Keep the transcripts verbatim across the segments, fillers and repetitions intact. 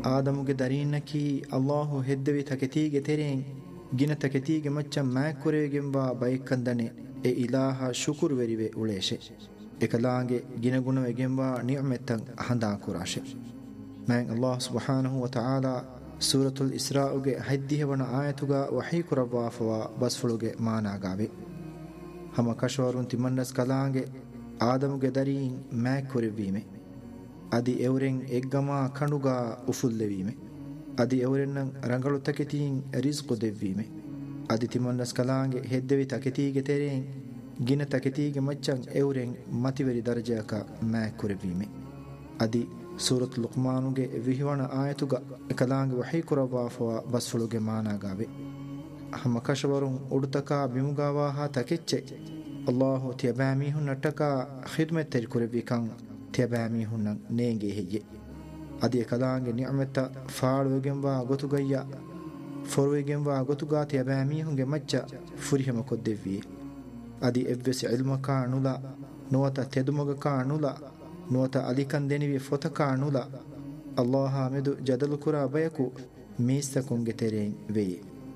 ಆದಮುಗೆ ದರೀನ್ನಕಿ ಅಲ್ಲಾಹು ಹೆದ್ದವಿ ತಕೆತೀಗೆ ತೆರೆಂ ಗಿನ ತಕೆತೀಗೆ ಮಚ್ಚ ಮ್ಯಾಕುರೆಗೆಂಬ ಬೈಕಂದನೆ ಎ ಇಲಾಹ ಶುಕುರ್ ವೆರಿವೆ ಉಳೇಶೆ එකලාගේ ගිනගුණවෙගෙන්වා නියමෙත්තන් අහඳා කුරාශේ මෑන් අල්ලාහ් සුබ්හානහු වතාලා සූරතුල් ඉස්රාඋගේ හයිද්දිහ වන ආයතුගා වහී කුරවාෆවා බස්ෆුලුගේ මානාගාවේ හම කෂවරුන් තිමන්නස් කලාගේ ආදමුගේ දරීන් මෑක් කුරවීමේ අදි එවරෙන් එක්ගමා කණුගා උෆුල්ලවීමේ අදි එවරෙන්නම් රංගලු තකෙතින් රිස්කු දෙවීමේ අදි තිමන්නස් කලාගේ හෙද්දෙවි තකෙතිගේ තෙරෙන් ಗಿನ ತಕೆತೀಗೆ ಮಚ್ಚಂ ಎವರೆಂ ಮತಿವೆರಿ ದರ್ಜಾಕ ಮ್ಯಾಕ್ ಕುರವೀಮೆ ಅದಿ ಸೂರತ್ ಲುಕ್ಮಾನುಗೆ ವಿಹಿವಣ ಆಯತುಗ ಕಲಾಂಗ ವಹಿ ಕುರವಾಫವ ಬಸ್ಫುಳುಗೆ ಮಾನಾಗಾವೆ ಹಮ ಕಶವರುಂ ಉಡುತಕ ಬಿಮುಗಾವಾಹ ತಕೆಚ್ಚೆ ಅಲ್ಲಾಹು ತಿಯಬಾಮಿ ಹುನ್ನಟಕ ಖಿದ್ಮತ್ ತೆರಿ ಕುರವಿಕಂ ತಿಯಬಾಮಿ ಹುನ್ನ ನೇಂಗೆ ಹೆಯ್ಯೆ ಅದಿ ಕಲಾಂಗೆ ನಿಅಮತ ಫಾಳುಗೆಂವಾ ಗೊತುಗಯ್ಯ ಫೊರುಗೆಂವಾ ಗೊತುಗಾ ತಿಯಬಾಮಿ ಹುಂಗೆ ಮಚ್ಚ ಫುರಿಹಮ ಕೊದ್ದೆವ್ವಿಯೆ ಅದಿ ಎವ್ವೆಸಿ ಇಲ್ಮಕ ಅಣುಲ ನುವತ ತೆದುಮೊಗಕ ಅಣುಲ ನುವತ ಅಲಿಕನ್ ದೆನಿವಿ ಫೊತಕ ಅಣುಲ ಅಲ್ಲಾಹ ಮೆದು ಜದಲು ಕುರ ಬಯಕು ಮೀಸ್ತಕುಂಗೆ ತೆರೆಂ ವೆಯೆ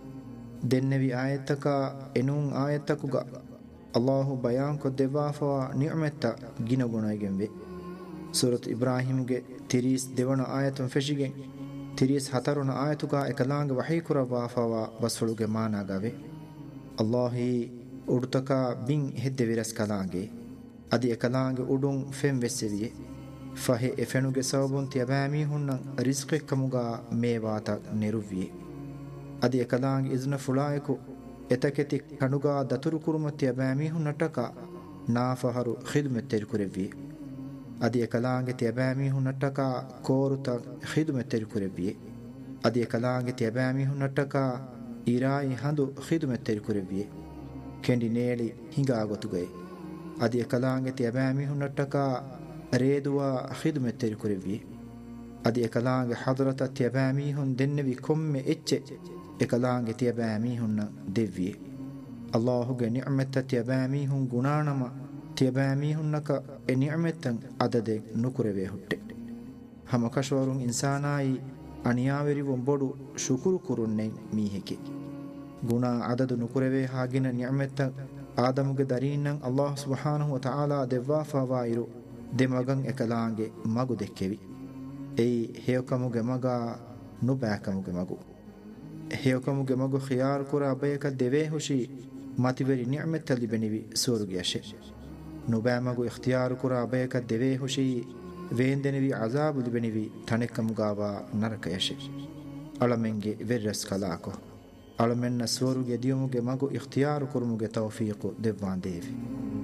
ದೆನ್ನೆವಿ ಆಯತ್ತಕ ಎನುಂ ಆಯತ್ತಕುಗ ಅಲ್ಲಾಹು ಬಯಾನ್ ಕೊದ್ದೆವಾಫವ ನಿಅಮೆತ್ತ ಗಿನಗುಣೈಗೆಂ ವೆ ಸೂರತ್ ಇಬ್ರಾಹಿಮ್ಗೆ ತಿರೀಸ್ ದೆವಣ ಆಯತುಂ ಫೆಶಿಗೆಂ ತಿರೀಸ್ ಹತರುಣ ಆಯತುಗ ಎಕಲಾಂಗ ವಹಿ ಕುರವಾಫವ ಬಸ್ಫುಳುಗೆ ಮಾನಾಗವೆ ಅಲ್ಲಾಹಿ ಉಡುತಕ ಬಿಂ ಹೆದ್ದೆ ವಿರಸ್ ಕಲಾಂಗೆ ಅದಿ ಎಕಲಾಂಗೆ ಉಡುಂ ಫೆಂ ವೆಸ್ಸೆವಿಯೆ ಫಹೆ ಎಫೆನುಗೆ ಸವಬುನ್ ತಿಯಬಾಮಿ ಹುನ್ನಂ ರಿಸ್ಕೆ ಕಮುಗ ಮೇವಾತ ನೆರುವಿಯೆ ಅದಿ ಎಕಲಾಂಗೆ ಇಜ್ನ ಫುಳಾಯಕು ಎತಕೆತಿ ಕಣುಗ ದತುರು ಕುರುಮ ತಿಯಬಾಮಿ ಹುನ್ನಟಕ ನಾಫಹರು ಖಿದ್ಮೆತ್ ತೆರಿಕುರೆವಿಯೆ ಅದಿ ಎಕಲಾಂಗೆ ತಿಯಬಾಮಿ ಹುನ್ನಟಕ ಕೋರುತ ಖಿದ್ಮೆತ್ ತೆರಿಕುರೆವಿಯೆ ಅದಿ ಎಕಲಾಂಗೆ ತಿಯಬಾಮಿ ಹುನ್ನಟಕ ಇರಾಯಿ ಹಂದು ಖಿದ್ಮೆತ್ ತೆರಿಕುರೆವಿಯೆ ಕೆಂಡಿ ನೇಳಿ ಹಿಂಗಾಗೊತುಗೈ ಅದಿ ಎಕಲಾಂಗೆ ತಿಯಬಾಮಿ ಹುನ್ನಟಕ ರೇದುವ ಖಿದ್ಮೆತ್ ತೆರಿಕುರೆವಿಯೆ ಅದಿ ಎಕಲಾಂಗೆ ಹದರತ ತಿಯಬಾಮಿ ಹುನ್ ದೆನ್ನೆವಿ ಕೊಮ್ಮೆ ಎಚ್ಚೆ ಎಕಲಾಂಗೆ ತಿಯಬಾಮಿ ಹುನ್ನ ದೆವ್ವಿಯೆ ಅಲ್ಲಾಹುಗೆ ನಿಅಮೆತ್ತ ತಿಯಬಾಮಿ ಹುನ್ ಗುಣಾಣಮ ತಿಯಬಾಮಿ ಹುನ್ನಕ ಎ ನಿಅಮೆತ್ತಂ ಅದದೆ ನುಕುರೆವೆ ಹುಟ್ಟೆ ಹಮ ಕಶವರುನ್ ಇನ್ಸಾನಾಯಿ ಅಣಿಯಾವೆರಿವೊಂ ಬೊಡು ಶುಕುರು ಕುರುನ್ನೆಂ ಮೀಹೆಕೆ ಗುಣ ಅದದು ನುಕುರೆವೆ ಹಾಗಿನ ನಿಅಮೆತ್ತ ಆದಮುಗೆ ದರೀನ್ನಂ ಅಲ್ಲಾಹ್ ಸುಬ್ಹಾನಹು ವತಾಲಾ ದೆವ್ವಾಫಾವಾಯಿರು ದೆಮಗಂ ಎಕಲಾಂಗೆ ಮಗು ದೆಕ್ಕೆವಿ ಎಯಿ ಹೇಯಕಮುಗೆ ಮಗ ನುಬ್ಯಾಕಮುಗೆ ಮಗು ಹೇಯಕಮುಗೆ ಮಗು ಖಿಯಾರ್ ಕುರ ಅಬಯಕ ದೆವೆ ಹುಷಿ ಮತಿವೆರಿ ನಿಅಮೆತ್ತ ಲಿಬೆನಿವಿ ಸೂರುಗೆ ಅಶೆ ನುಬ್ಯಾ ಮಗು ಇಖ್ತಿಯಾರ್ ಕುರ ಅಬಯಕ ದೆವೆ ಹುಷಿ ವೇಂದೆನಿವಿ ಅಜಾಬು ಲಿಬೆನಿವಿ ತಣೆಕಮುಗಾವ ನರಕಯಶೆ ಅಳಮೆಂಗೆ ವೆರ್ರಸ್ ಕಲಾಕೊ ಅಳಮೆನ್ನ ಸೋರುಗೆ ದಿಯಮುಗೆ ಮಗು ಇಖ್ತಿಯಾರು ಕುರುಮುಗೆ ತೌಫೀಕು ದೆವ್ವಾನ್ ದೇವಿ